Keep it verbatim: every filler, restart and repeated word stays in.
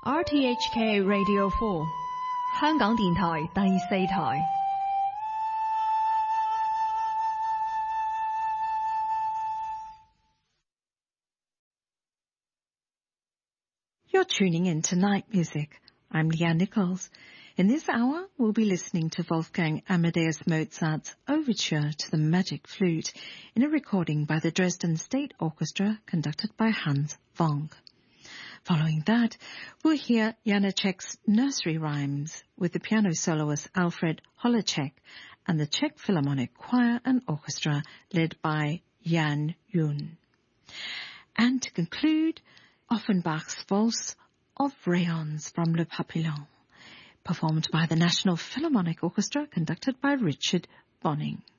R T H K Radio four 香港電台第四台。 You're tuning in to Night Music. I'm Leanne Nichols. In this hour, we'll be listening to Wolfgang Amadeus Mozart's Overture to the Magic Flute in a recording by the Dresden State Orchestra conducted by Hans Wong. Following that, we'll hear Janacek's Nursery Rhymes with the piano soloist Alfred Holecek and the Czech Philharmonic Choir and Orchestra led by Jan Jun. And to conclude, Offenbach's Valse of Rayons from Le Papillon, performed by the National Philharmonic Orchestra conducted by Richard Bonning.